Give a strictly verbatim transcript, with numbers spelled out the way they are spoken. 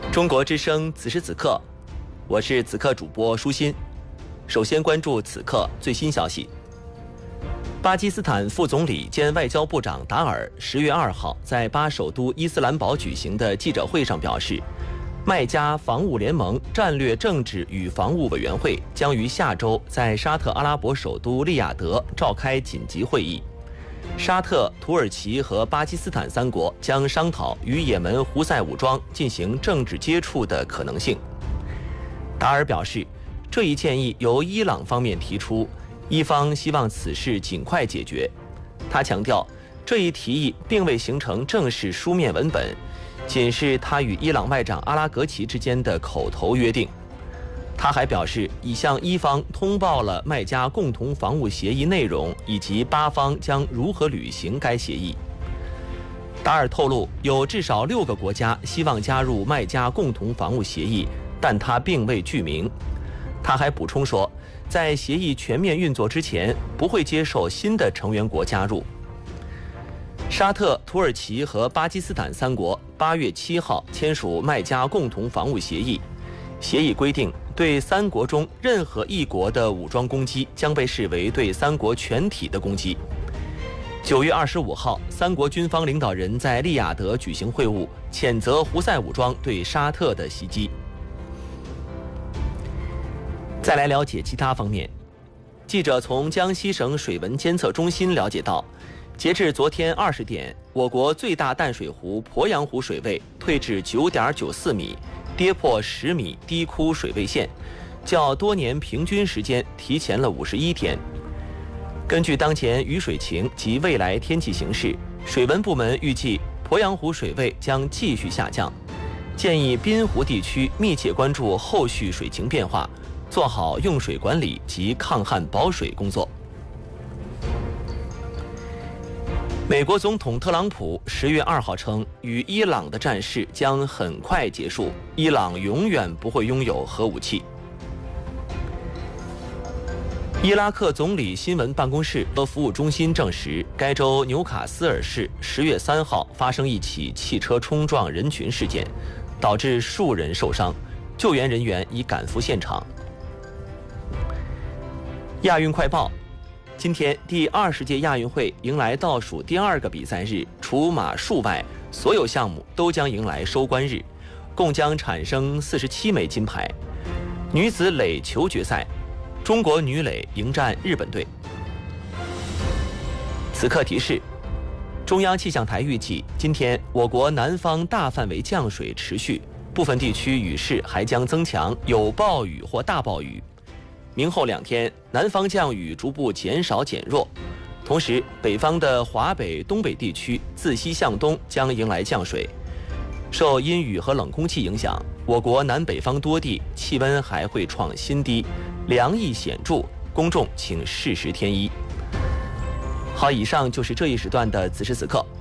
中国之声此时此刻，我是此刻主播舒心。首先关注此刻最新消息。巴基斯坦副总理兼外交部长达尔十月二号在巴首都伊斯兰堡举行的记者会上表示，麦加防务联盟战略政治与防务委员会将于下周在沙特阿拉伯首都利雅得召开紧急会议。沙特、土耳其和巴基斯坦三国将商讨与也门胡塞武装进行政治接触的可能性。达尔表示，这一建议由伊朗方面提出，伊方希望此事尽快解决。他强调，这一提议并未形成正式书面文本，仅是他与伊朗外长阿拉格齐之间的口头约定。他还表示，已向伊方通报了麦加共同防务协议内容，以及巴方将如何履行该协议。达尔透露，有至少六个国家希望加入麦加共同防务协议，但他并未具名。他还补充说，在协议全面运作之前，不会接受新的成员国加入。沙特、土耳其和巴基斯坦三国八月七号签署麦加共同防务协议，协议规定，对三国中任何一国的武装攻击将被视为对三国全体的攻击。九月二十五号，三国军方领导人在利雅得举行会晤，谴责胡塞武装对沙特的袭击。再来了解其他方面，记者从江西省水文监测中心了解到，截至昨天二十点，我国最大淡水湖鄱阳湖水位退至九点九四米，跌破十米低枯水位线，较多年平均时间提前了五十一天。根据当前雨水情及未来天气形势，水文部门预计鄱阳湖水位将继续下降，建议滨湖地区密切关注后续水情变化，做好用水管理及抗旱保水工作。美国总统特朗普十月二号称，与伊朗的战事将很快结束，伊朗永远不会拥有核武器。伊拉克总理新闻办公室和服务中心证实，该州纽卡斯尔市十月三号发生一起汽车冲撞人群事件，导致数人受伤，救援人员已赶赴现场。亚运快报，今天第二十届亚运会迎来倒数第二个比赛日，除马术外，所有项目都将迎来收官日，共将产生四十七枚金牌。女子垒球决赛，中国女垒迎战日本队。此刻提示，中央气象台预计，今天我国南方大范围降水持续，部分地区雨势还将增强，有暴雨或大暴雨。明后两天，南方降雨逐步减少减弱，同时北方的华北、东北地区自西向东将迎来降水。受阴雨和冷空气影响，我国南北方多地气温还会创新低，凉意显著，公众请适时添衣。好，以上就是这一时段的此时此刻，